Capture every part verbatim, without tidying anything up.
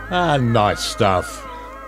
Ah, nice stuff.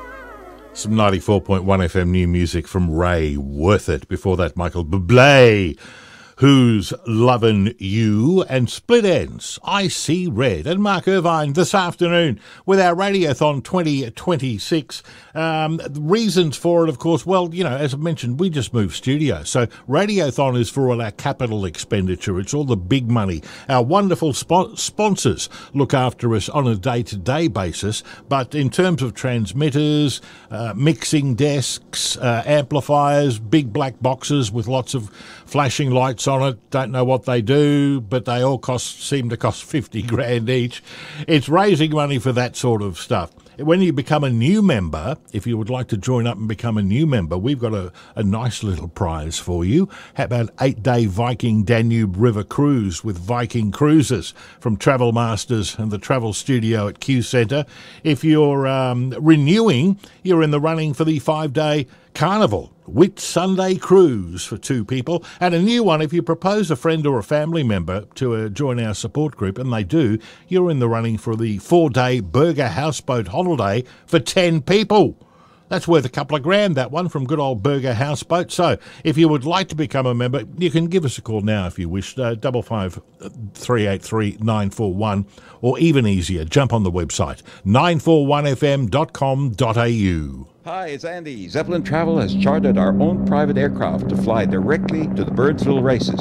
Some ninety-four point one F M new music from Ray, Worth It. Before that, Michael Bublé, Who's Lovin' You, and Split Ends, I See Red. And Mark Irvine this afternoon with our Radiothon twenty twenty-six. Um, the reasons for it, of course, well, you know, as I mentioned, we just moved studio. So Radiothon is for all our capital expenditure. It's all the big money. Our wonderful spo- sponsors look after us on a day-to-day basis. But in terms of transmitters, uh, mixing desks, uh, amplifiers, big black boxes with lots of flashing lights on it, don't know what they do, but they all cost seem to cost fifty grand each. It's raising money for that sort of stuff. When you become a new member, if you would like to join up and become a new member, we've got a, a nice little prize for you. How about eight-day Viking Danube River cruise with Viking Cruises from Travel Masters and the Travel Studio at Q Centre? If you're um, renewing, you're in the running for the five-day Carnival Whit Sunday cruise for two people, and a new one if you propose a friend or a family member to uh, join our support group, and they do, you're in the running for the four-day Burger Houseboat holiday for ten people. That's worth a couple of grand, that one, from good old Burger Houseboat. So if you would like to become a member, you can give us a call now if you wish, uh, double five three eight three nine four one, or even easier, jump on the website, nine four one f m dot com dot a u. Hi, it's Andy. Zeppelin Travel has chartered our own private aircraft to fly directly to the Birdsville races.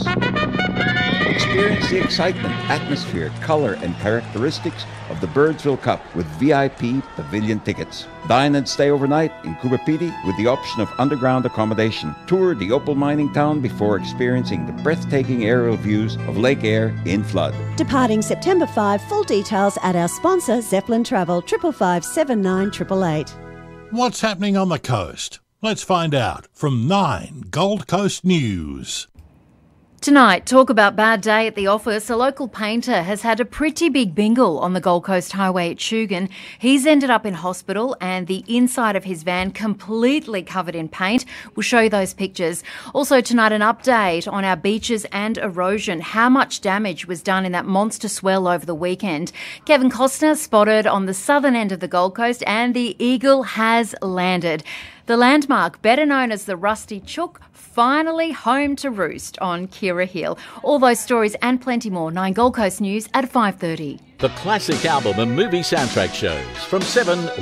Experience the excitement, atmosphere, colour and characteristics of the Birdsville Cup with V I P pavilion tickets. Dine and stay overnight in Kubapiti with the option of underground accommodation. Tour the opal mining town before experiencing the breathtaking aerial views of Lake Eyre in flood. Departing September fifth, full details at our sponsor Zeppelin Travel, triple five seven nine eight eight eight. What's happening on the coast? Let's find out from Nine Gold Coast News. Tonight, talk about bad day at the office. A local painter has had a pretty big bingle on the Gold Coast Highway at Shugan. He's ended up in hospital and the inside of his van completely covered in paint. We'll show you those pictures. Also tonight, an update on our beaches and erosion. How much damage was done in that monster swell over the weekend. Kevin Costner spotted on the southern end of the Gold Coast and the Eagle has landed. The landmark, better known as the Rusty Chook, finally home to roost on Kira Hill. All those stories and plenty more. Nine Gold Coast News at five thirty. The classic album and movie soundtrack shows from seven